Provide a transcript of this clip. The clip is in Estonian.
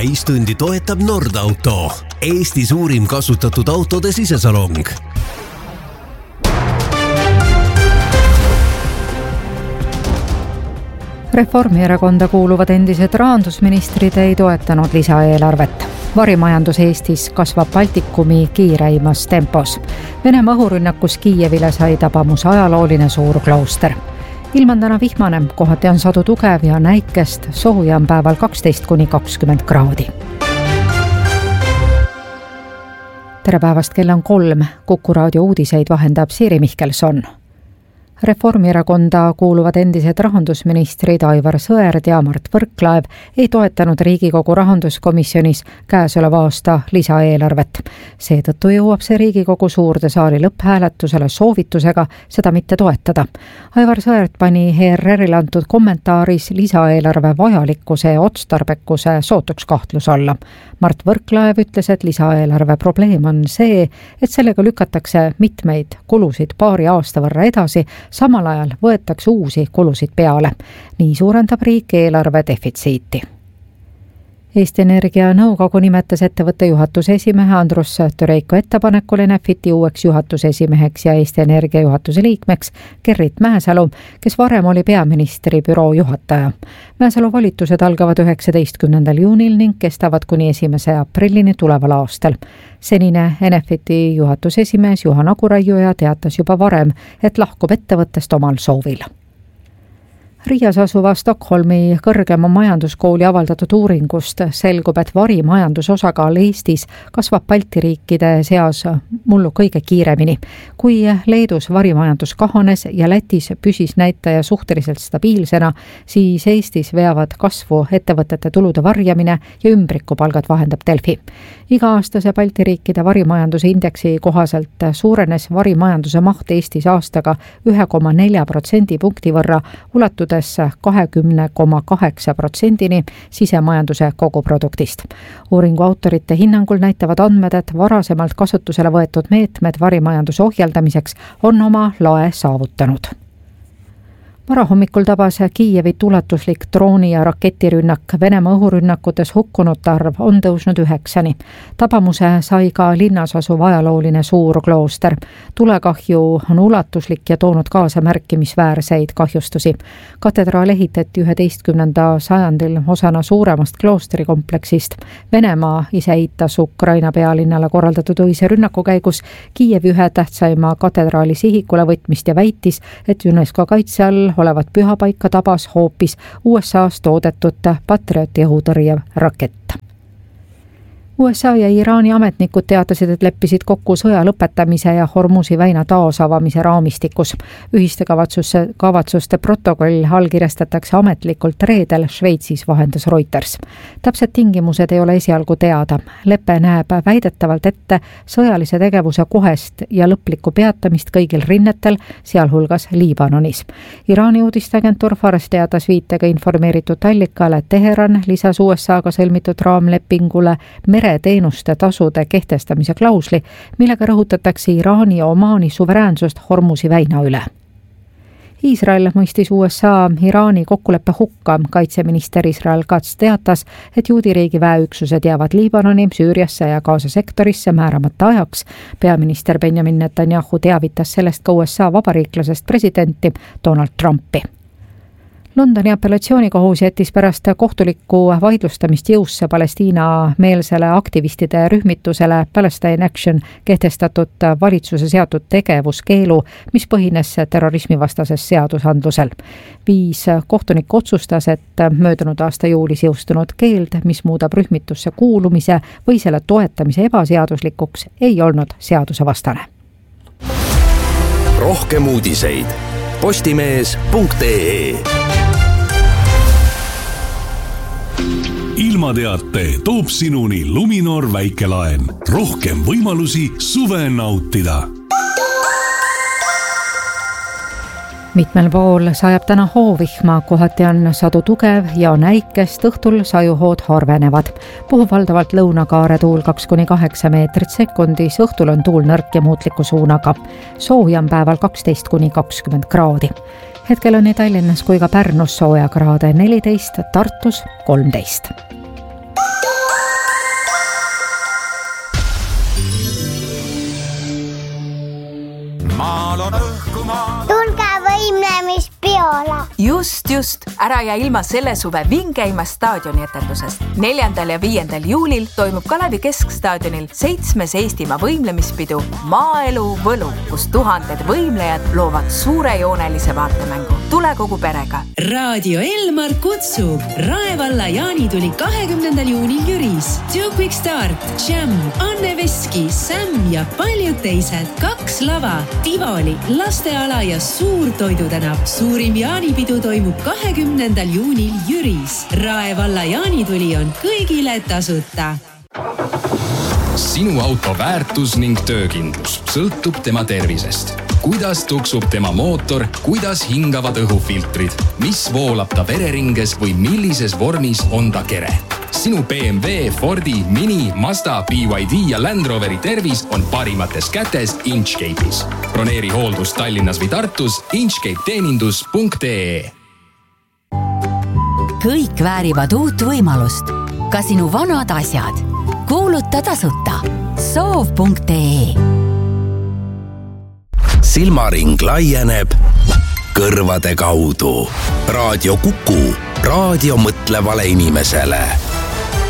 täistundi toetab Nordauto, Eesti suurim kasutatud autode sisesalong. Reformierakonda kuuluvad endised rahandusministrid ei toetanud lisaeelarvet. Varimajandus Eestis kasvab Baltikumi kiireimas tempos. Venemaa õhurünnakus Kiievile sai tabamuse ajalooline suur klooster. Ilm on täna vihmane, kohati on sadu tugev ja näikest, sooja on päeval 12–20 kraadi. Tere päevast, kell on 3. Kuku raadio uudiseid vahendab Siiri Mihkelson. Reformierakonda kuuluvad endised rahandusministrid Aivar Sõerd ja Mart Võrklaev ei toetanud Riigikogu rahanduskomisjonis käesoleva aasta lisaeelarvet. Seetõttu jõuab see Riigikogu suurde saali lõpphääletusele soovitusega seda mitte toetada. Aivar Sõerd pani ERR-ile antud kommentaaris lisaeelarve vajalikkuse ja otstarbekuse sootuks kahtluse alla. Mart Võrklaev ütles, et lisaeelarve probleem on see, et sellega lükatakse mitmeid kulusid paari aasta võrra edasi, samal ajal võetakse uusi kulusid peale. Nii suurendab riik eelarve defitsiiti. Eesti Energia nõukogu nimetas ettevõtte juhatuse esimehe Andrus Töreiko ettepanekul Enefiti uueks juhatuse esimeheks ja Eesti Energia juhatuse liikmeks Gerrit Mäesalu, kes varem oli peaministri büroo juhataja. Mäesalu volitused algavad 19. juunil ning kestavad kuni 1. aprillini tuleval aastal. Senine Enefiti juhatuse esimees Juhan Aguraiuja teatas juba varem, et lahkub ettevõttest omal soovil. Riias asuva Stockholmi kõrgema majanduskooli avaldatud uuringust selgub, et varimajandusosakaal Eestis kasvab Balti riikide seas mullu kõige kiiremini. Kui Leedus varimajandus kahanes ja Lätis püsis näitaja suhteliselt stabiilsena, siis Eestis veavad kasvu ettevõtete tulude varjamine ja ümbrikupalgad vahendab Delfi. Iga-aastase Balti riikide varimajanduse indeksi kohaselt suurenes varimajanduse maht Eestis aastaga 1,4% punkti võrra, ulatudes 20,8%-ni sisemajanduse koguproduktist. Uuringu autorite hinnangul näitavad andmed, et varasemalt kasutusele võetud meetmed varimajanduse ohjeldamiseks on oma lae saavutanud. Varahommikul tabas Kiievit ulatuslik drooni- ja raketirünnak. Venemaa õhurünnakutes hukkunute arv on tõusnud 9-ni. Tabamuse sai ka linnas asuv ajalooline suur klooster. Tulekahju on ulatuslik ja toonud kaasa märkimisväärseid kahjustusi. Katedraal ehitati 11. sajandil osana suuremast kloostrikompleksist. Venemaa ise eitas Ukraina pealinnale korraldatud õise rünnaku käigus Kiievi ühe tähtsaima katedraali sihikule võtmist ja väitis, et UNESCO kaitse all olevat pühapaika tabas hoopis USA-s toodetud Patrioti õhutõrje rakett. USA ja Iraani ametnikud teatasid, et leppisid kokku sõja lõpetamise ja Hormuzi väina taasavamise raamistikus. Ühiste kavatsuste protokoll allkirjastatakse ametlikult reedel, Šveitsis vahendas Reuters. Täpsed tingimused ei ole esialgu teada. Lepe näeb väidetavalt ette sõjalise tegevuse kohest ja lõplikku peatamist kõigil rinnetel, sealhulgas Liibanonis. Iraani uudisteagentuur Fars teatas viitega informeeritud allikale, et Teheran lisas USA-ga sõlmitud raamlepingule mereteenuste tasude kehtestamise klausli, millega rõhutatakse Iraani ja Omaani suveräänsust Hormuzi väina üle. Iisrael mõistis USA Iraani kokkuleppe hukka. Kaitseminister Israel Katz teatas, et juudiriigi väeüksused jäävad Liibanoni, Süüriasse ja Gaza sektorisse määramata ajaks. Peaminister Benjamin Netanyahu teavitas sellest ka USA vabariiklasest presidenti Donald Trumpi. Londoni apellatsioonikohus jättis pärast kohtulikku vaidlustamist jõusse Palestiina meelsele aktivistide rühmitusele Palestine Action kehtestatud valitsuse seatud tegevuskeelu, mis põhines terrorismivastases seadusandlusel. 5 kohtunikku otsustas, et möödunud aasta juulis jõustunud keeld, mis muudab rühmitusse kuulumise või selle toetamise ebaseaduslikuks, ei olnud seadusevastane. Rohkem uudiseid postimees.ee. Ilmateate toob sinuni Luminor väikelaen. Rohkem võimalusi suve nautida. Mitmel pool sajab täna hoovihma, kohati on sadu tugev ja näikest, õhtul sajuhood harvenevad. Puhub valdavalt lõunakaare tuul 2–8 meetrit sekundis, õhtul on tuul nõrk ja muutliku suunaga. Sooja on päeval 12–20 kraadi. Hetkel on nii Tallinnas kui ka Pärnus soojakraade 14, Tartus 13. Totola. Just. Ära jää ilma selle suve vingeimast staadionetendusest. 4. ja 5. juulil toimub Kalevi Keskstaadionil 7. Eestimaa võimlemispidu Maaelu Võlu, kus tuhanded võimlejad loovad suurejoonelise vaatemängu. Tule kogu perega. Raadio Elmar kutsub Raevalla jaanituli 20. juunil Jüris. Too Quick Start, Jam, Anne Veski, Sam ja paljud teised. 2 lava, Tivoli, lasteala ja suur toidutänav. Suurim jaanipidu toimub 20. juunil Jüris. Raevalla jaanituli on kõigile tasuta. Sinu auto väärtus ning töökindlus sõltub tema tervisest. Kuidas tuksub tema mootor, kuidas hingavad õhufiltrid, mis voolab ta vereringes või millises vormis on ta kere. Sinu BMW, Fordi, Mini, Mazda, BYD ja Land Roveri tervis on parimates kätes Inchcape'is. Broneeri hooldus Tallinnas või Tartus inchcapeteenindus.ee. Kõik väärivad uut võimalust. Ka sinu vanad asjad. Kuuluta tasuta. Soov.ee. Silmaring laieneb kõrvade kaudu. Raadio Kuku. Raadio mõtlevale inimesele.